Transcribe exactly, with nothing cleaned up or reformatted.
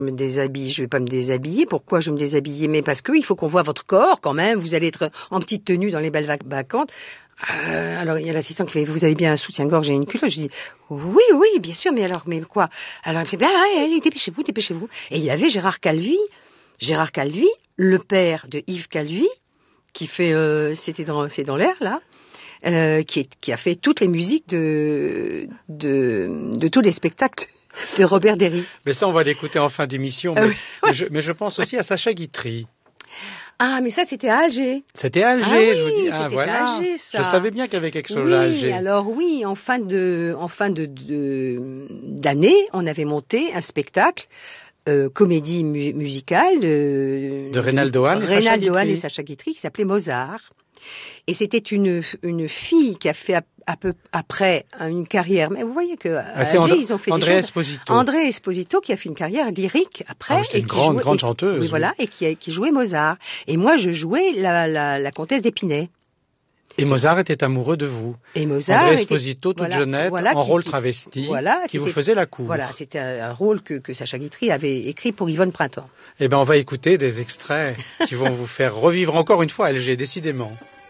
me déshabille, je vais pas me déshabiller. Pourquoi je me déshabiller? Mais parce que il faut qu'on voit votre corps quand même. Vous allez être en petite tenue dans les belles vac- vacantes. Euh, alors il y a l'assistant qui fait, vous avez bien un soutien-gorge et une culotte? Je dis, oui, oui, bien sûr, mais alors, mais quoi? Alors il me fait, ben allez, dépêchez-vous, dépêchez-vous. Et il y avait Gérard Calvi, Gérard Calvi, le père de Yves Calvi, qui fait, euh, c'était dans, c'est dans l'air là. Euh, qui, est, qui a fait toutes les musiques de, de, de tous les spectacles de Robert Derry. Mais ça, on va l'écouter en fin d'émission. Mais, Ah oui. mais, je, mais je pense aussi à Sacha Guitry. Ah, mais ça, c'était à Alger. C'était à Alger, ah oui, je vous dis. Ah, c'était voilà. à Alger, ça. Je savais bien qu'il y avait quelque chose oui, à Alger. alors oui, en fin de, en fin de, de, d'année, on avait monté un spectacle, euh, comédie mu- musicale, euh, de Reynaldo Hahn et Sacha Reynaldo Hahn Guitry. et Sacha Guitry, qui s'appelait Mozart. Et c'était une, une fille qui a fait à, à peu après une carrière. Mais vous voyez que à Ah, c'est Alger, André, ils ont fait André des choses. Esposito. André Esposito qui a fait une carrière lyrique après. Ah, c'était une et qui grande, jouait, grande et, chanteuse. Oui, oui. voilà, et qui, qui jouait Mozart. Et moi, je jouais la, la, la comtesse d'Épinay. Et Mozart était amoureux de vous. Et Mozart André était- Esposito, toute voilà, jeunette, voilà, en qui- rôle qui- travesti, voilà, qui vous c'était- faisait la cour. Voilà, c'était un, un rôle que, que Sacha Guitry avait écrit pour Yvonne Printemps. Eh bien, on va écouter des extraits qui vont vous faire revivre encore une fois Alger, décidément.